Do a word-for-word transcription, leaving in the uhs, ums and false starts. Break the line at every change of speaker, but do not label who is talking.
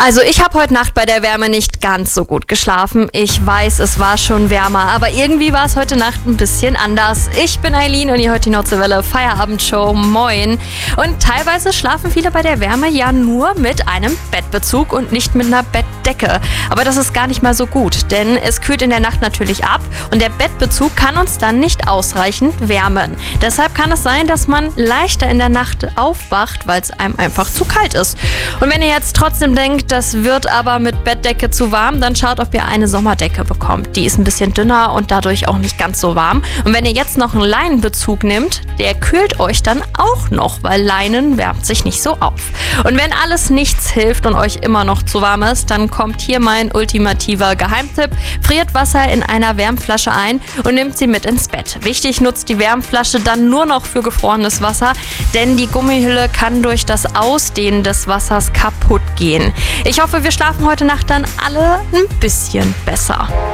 Also ich habe heute Nacht bei der Wärme nicht ganz so gut geschlafen. Ich weiß, es war schon wärmer, aber irgendwie war es heute Nacht ein bisschen anders. Ich bin Eileen und ihr hört die Nordseewelle Feierabendshow. Moin. Und teilweise schlafen viele bei der Wärme ja nur mit einem Bettbezug und nicht mit einer Bettdecke. Aber das ist gar nicht mal so gut, denn es kühlt in der Nacht natürlich ab und der Bettbezug kann uns dann nicht ausreichend wärmen. Deshalb kann es sein, dass man leichter in der Nacht aufwacht, weil es einem einfach zu kalt ist. Und wenn ihr jetzt trotzdem denkt, das wird aber mit Bettdecke zu warm, dann schaut, ob ihr eine Sommerdecke bekommt. Die ist ein bisschen dünner und dadurch auch nicht ganz so warm. Und wenn ihr jetzt noch einen Leinenbezug nehmt, der kühlt euch dann auch noch, weil Leinen wärmt sich nicht so auf. Und wenn alles nichts hilft und euch immer noch zu warm ist, dann kommt hier mein ultimativer Geheimtipp. Friert Wasser in einer Wärmflasche ein und nehmt sie mit ins Bett. Wichtig, nutzt die Wärmflasche dann nur noch für gefrorenes Wasser, denn die Gummihülle kann durch das Ausdehnen des Wassers kaputt gehen. Ich hoffe, wir schlafen heute Nacht dann alle ein bisschen besser.